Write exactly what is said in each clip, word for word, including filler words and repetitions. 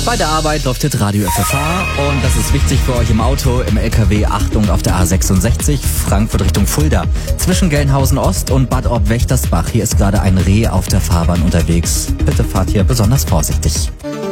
Bei der Arbeit läuft jetzt Radio F F H und das ist wichtig für euch im Auto, im L K W. Achtung auf der A sechsundsechzig, Frankfurt Richtung Fulda. Zwischen Gelnhausen Ost und Bad Orb-Wächtersbach. Hier ist gerade ein Reh auf der Fahrbahn unterwegs. Bitte fahrt hier besonders vorsichtig.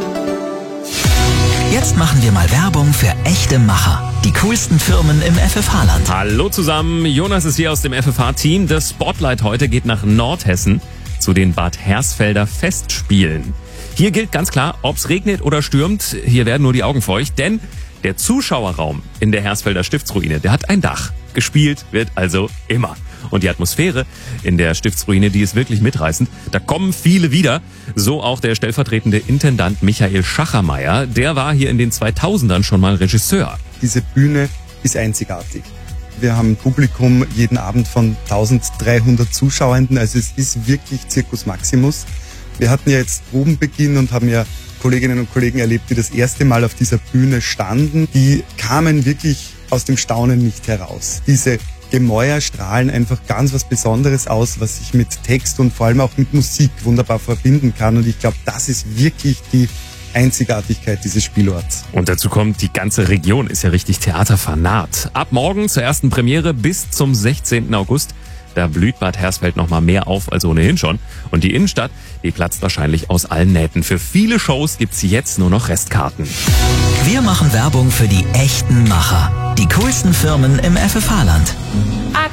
Jetzt machen wir mal Werbung für echte Macher. Die coolsten Firmen im F F H-Land. Hallo zusammen, Jonas ist hier aus dem F F H-Team. Das Spotlight heute geht nach Nordhessen zu den Bad Hersfelder Festspielen. Hier gilt ganz klar, ob's regnet oder stürmt, hier werden nur die Augen feucht, denn der Zuschauerraum in der Hersfelder Stiftsruine, der hat ein Dach. Gespielt wird also immer. Und die Atmosphäre in der Stiftsruine, die ist wirklich mitreißend. Da kommen viele wieder. So auch der stellvertretende Intendant Michael Schachermeier. Der war hier in den zweitausendern schon mal Regisseur. Diese Bühne ist einzigartig. Wir haben ein Publikum jeden Abend von eintausenddreihundert Zuschauenden. Also es ist wirklich Circus Maximus. Wir hatten ja jetzt Probenbeginn und haben ja Kolleginnen und Kollegen erlebt, die das erste Mal auf dieser Bühne standen. Die kamen wirklich aus dem Staunen nicht heraus. Diese Gemäuer strahlen einfach ganz was Besonderes aus, was ich mit Text und vor allem auch mit Musik wunderbar verbinden kann. Und ich glaube, das ist wirklich die Einzigartigkeit dieses Spielorts. Und dazu kommt, die ganze Region ist ja richtig theaterfanat. Ab morgen zur ersten Premiere bis zum sechzehnten August. Da blüht Bad Hersfeld noch mal mehr auf als ohnehin schon. Und die Innenstadt, die platzt wahrscheinlich aus allen Nähten. Für viele Shows gibt's jetzt nur noch Restkarten. Wir machen Werbung für die echten Macher. Die coolsten Firmen im F F H-Land.